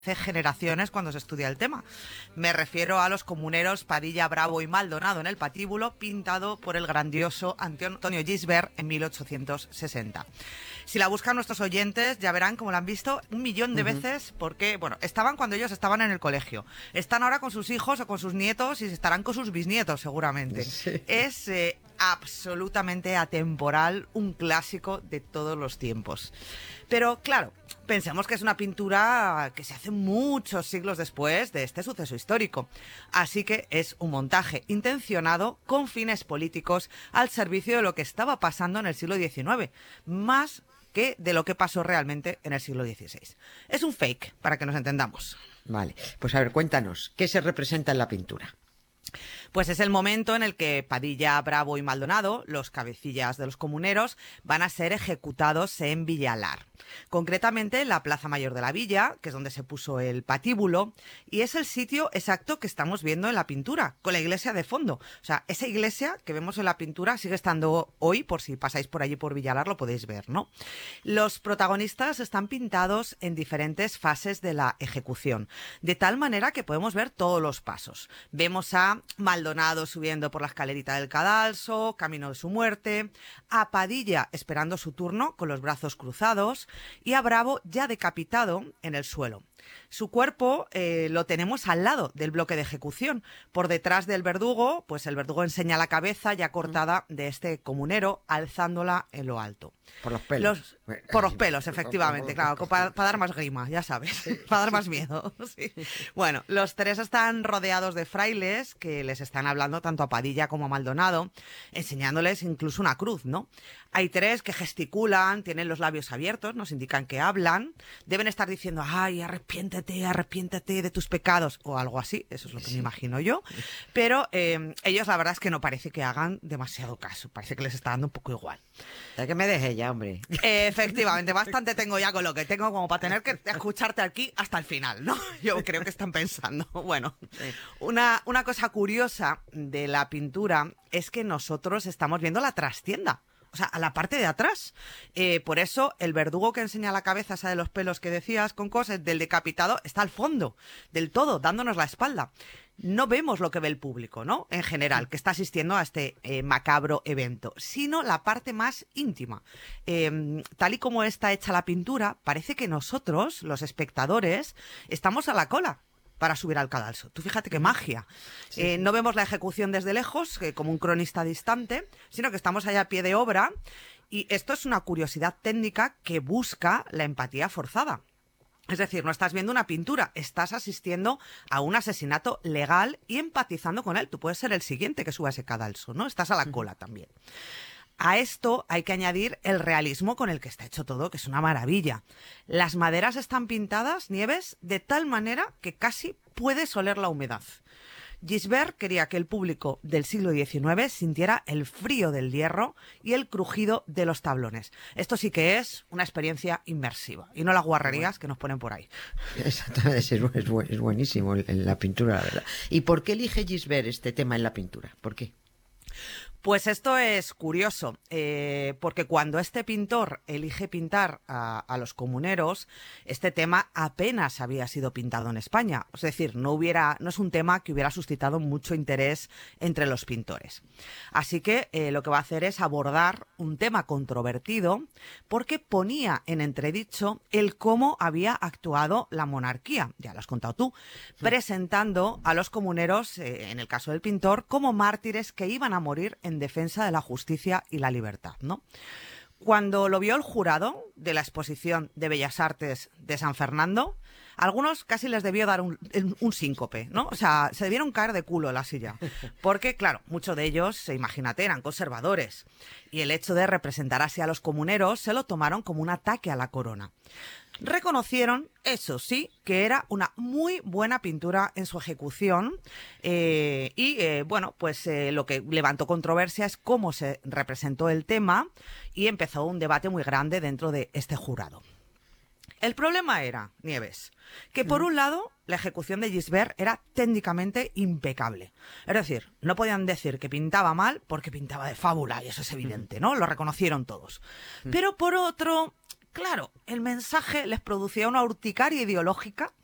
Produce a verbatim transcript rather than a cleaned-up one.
generaciones cuando se estudia el tema. Me refiero a los comuneros Padilla, Bravo y Maldonado en el patíbulo, pintado por el grandioso Antonio Gisbert en mil ochocientos sesenta. Si la buscan nuestros oyentes, ya verán cómo la han visto un millón de veces, porque, bueno, estaban cuando ellos estaban en el colegio. Están ahora con sus hijos o con sus nietos y estarán con sus bisnietos, seguramente. Sí. Es eh, absolutamente atemporal, un clásico de todos los tiempos. Pero, claro, pensemos que es una pintura que se hace muchos siglos después de este suceso histórico. Así que es un montaje intencionado con fines políticos al servicio de lo que estaba pasando en el siglo diecinueve, más que de lo que pasó realmente en el siglo dieciséis. Es un fake, para que nos entendamos. Vale, pues a ver, cuéntanos, ¿qué se representa en la pintura? Pues es el momento en el que Padilla, Bravo y Maldonado, los cabecillas de los comuneros, van a ser ejecutados en Villalar. Concretamente en la Plaza Mayor de la Villa, que es donde se puso el patíbulo, y es el sitio exacto que estamos viendo en la pintura, con la iglesia de fondo. O sea, esa iglesia que vemos en la pintura sigue estando hoy, por si pasáis por allí por Villalar lo podéis ver, ¿no? Los protagonistas están pintados en diferentes fases de la ejecución, de tal manera que podemos ver todos los pasos. Vemos a Maldonado subiendo por la escalerita del cadalso, camino de su muerte, a Padilla esperando su turno con los brazos cruzados y a Bravo ya decapitado en el suelo. Su cuerpo eh, lo tenemos al lado del bloque de ejecución. Por detrás del verdugo, pues el verdugo enseña la cabeza ya cortada de este comunero, alzándola en lo alto. Por los pelos. Los, por los pelos, efectivamente, claro, para, para dar más grima, ya sabes, para dar más miedo. Sí. Bueno, los tres están rodeados de frailes que les están hablando tanto a Padilla como a Maldonado, enseñándoles incluso una cruz, ¿no? Hay tres que gesticulan, tienen los labios abiertos, nos indican que hablan, deben estar diciendo, ay, arrepiéntete, arrepiéntete de tus pecados, o algo así, eso es lo que sí. me imagino yo, pero eh, ellos la verdad es que no parece que hagan demasiado caso, parece que les está dando un poco igual. Ya que me deje ya, hombre. Eh, efectivamente, bastante tengo ya con lo que tengo como para tener que escucharte aquí hasta el final, ¿no? Yo creo que están pensando. Bueno, sí. una, una cosa curiosa de la pintura es que nosotros estamos viendo la trastienda. O sea, a la parte de atrás. Eh, por eso el verdugo que enseña la cabeza, esa de los pelos que decías, con cosas del decapitado, está al fondo del todo, dándonos la espalda. No vemos lo que ve el público, ¿no? En general, que está asistiendo a este eh, macabro evento, sino la parte más íntima. Eh, tal y como está hecha la pintura, parece que nosotros, los espectadores, estamos a la cola para subir al cadalso. Tú fíjate qué magia. Sí. Eh, no vemos la ejecución desde lejos, eh, como un cronista distante, sino que estamos allá a pie de obra, y esto es una curiosidad técnica que busca la empatía forzada. Es decir, no estás viendo una pintura, estás asistiendo a un asesinato legal y empatizando con él. Tú puedes ser el siguiente que suba ese cadalso, ¿no? Estás a la cola también. A esto hay que añadir el realismo con el que está hecho todo, que es una maravilla. Las maderas están pintadas, Nieves, de tal manera que casi puedes oler la humedad. Gisbert quería que el público del siglo diecinueve sintiera el frío del hierro y el crujido de los tablones. Esto sí que es una experiencia inmersiva y no las guarrerías que nos ponen por ahí. Exactamente, es, es, es buenísimo en la pintura, la verdad. ¿Y por qué elige Gisbert este tema en la pintura? ¿Por qué? Pues esto es curioso, eh, porque cuando este pintor elige pintar a, a los comuneros, este tema apenas había sido pintado en España. Es decir, no, hubiera, no es un tema que hubiera suscitado mucho interés entre los pintores. Así que eh, lo que va a hacer es abordar un tema controvertido porque ponía en entredicho el cómo había actuado la monarquía, ya lo has contado tú, sí. presentando a los comuneros, eh, en el caso del pintor, como mártires que iban a morir en en defensa de la justicia y la libertad, ¿no? Cuando lo vio el jurado de la exposición de Bellas Artes de San Fernando, a algunos casi les debió dar un, un síncope, ¿no? O sea, se debieron caer de culo en la silla. Porque, claro, muchos de ellos, imagínate, eran conservadores. Y el hecho de representar así a los comuneros se lo tomaron como un ataque a la corona. Reconocieron, eso sí, que era una muy buena pintura en su ejecución eh, y, eh, bueno, pues eh, lo que levantó controversia es cómo se representó el tema y empezó un debate muy grande dentro de este jurado. El problema era, Nieves, que por un lado la ejecución de Gisbert era técnicamente impecable. Es decir, no podían decir que pintaba mal porque pintaba de fábula y eso es evidente, ¿no? Lo reconocieron todos. Pero por otro... Claro, el mensaje les producía una urticaria ideológica